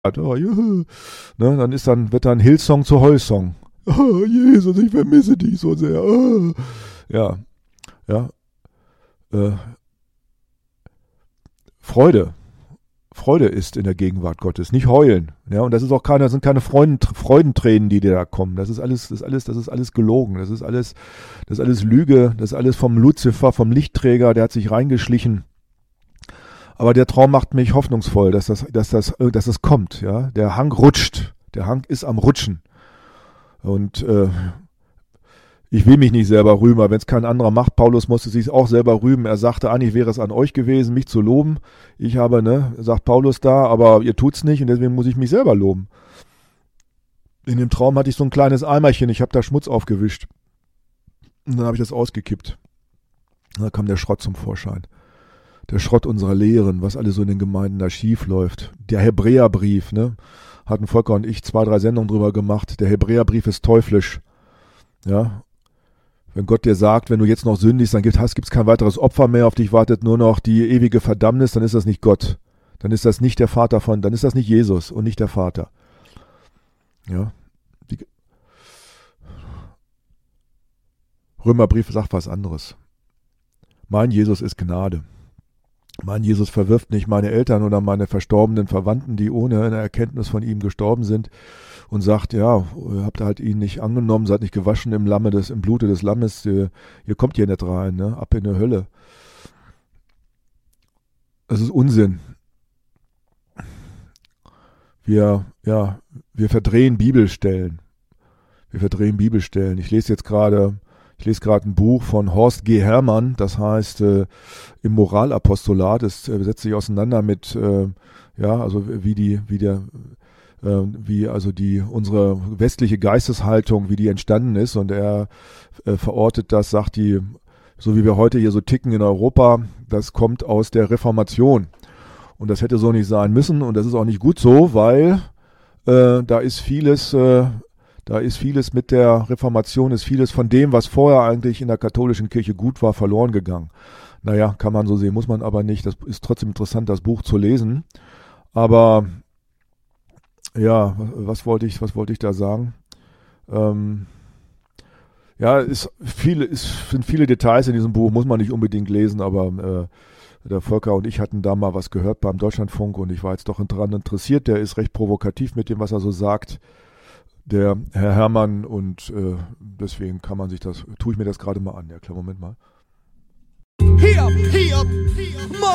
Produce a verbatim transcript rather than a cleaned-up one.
Oh, juhu. Ne, dann ist dann, wird dann Hillsong zu Heulsong. Oh, Jesus, ich vermisse dich so sehr. Oh. Ja, ja. Äh, Freude. Freude ist in der Gegenwart Gottes, nicht heulen. Ja, und das ist auch keine, das sind keine Freuden, Freudentränen, die dir da kommen. Das ist alles, das ist alles, das ist alles gelogen. Das ist alles, das ist alles Lüge. Das ist alles vom Luzifer, vom Lichtträger, der hat sich reingeschlichen. Aber der Traum macht mich hoffnungsvoll, dass das, dass das, dass das kommt. Ja, der Hang rutscht. Der Hang ist am Rutschen. Und äh, ich will mich nicht selber rühmen, aber wenn es kein anderer macht, Paulus musste sich auch selber rühmen. Er sagte, eigentlich wäre es an euch gewesen, mich zu loben. Ich habe, ne, sagt Paulus da, aber ihr tut's nicht und deswegen muss ich mich selber loben. In dem Traum hatte ich so ein kleines Eimerchen, ich habe da Schmutz aufgewischt. Und dann habe ich das ausgekippt. Und dann kam der Schrott zum Vorschein. Der Schrott unserer Lehren, was alles so in den Gemeinden da schief läuft. Der Hebräerbrief, ne, hatten Volker und ich zwei, drei Sendungen drüber gemacht. Der Hebräerbrief ist teuflisch. Ja, wenn Gott dir sagt, wenn du jetzt noch sündigst, dann gibt es kein weiteres Opfer mehr, auf dich wartet nur noch die ewige Verdammnis, dann ist das nicht Gott. Dann ist das nicht der Vater von, dann ist das nicht Jesus und nicht der Vater. Ja. Die Römerbrief sagt was anderes. Mein Jesus ist Gnade. Mein Jesus verwirft nicht meine Eltern oder meine verstorbenen Verwandten, die ohne eine Erkenntnis von ihm gestorben sind, und sagt, ja, habt ihr halt ihn nicht angenommen, seid nicht gewaschen im Lamme des, im Blute des Lammes, ihr, ihr kommt hier nicht rein, ne? Ab in die Hölle. Das ist Unsinn. Wir, ja, wir verdrehen Bibelstellen. Wir verdrehen Bibelstellen. Ich lese jetzt gerade, ich lese gerade ein Buch von Horst G. Herrmann, das heißt äh, im Moralapostolat. Es äh, setzt sich auseinander mit, äh, ja, also wie die, wie der wie also die unsere westliche Geisteshaltung, wie die entstanden ist, und er äh, verortet das, sagt die, so wie wir heute hier so ticken in Europa, das kommt aus der Reformation und das hätte so nicht sein müssen und das ist auch nicht gut so, weil äh, da ist vieles, äh, da ist vieles mit der Reformation, ist vieles von dem, was vorher eigentlich in der katholischen Kirche gut war, verloren gegangen. Naja, kann man so sehen, muss man aber nicht. Das ist trotzdem interessant, das Buch zu lesen, aber ja, was wollte ich, was wollte ich da sagen? Ähm, ja, ist viele, ist, sind viele Details in diesem Buch, muss man nicht unbedingt lesen, aber äh, der Volker und ich hatten da mal was gehört beim Deutschlandfunk und ich war jetzt doch daran interessiert. Der ist recht provokativ mit dem, was er so sagt, der Herr Herrmann, und äh, deswegen kann man sich das, tue ich mir das gerade mal an. Ja, klar, Moment mal. Hier, hier, hier.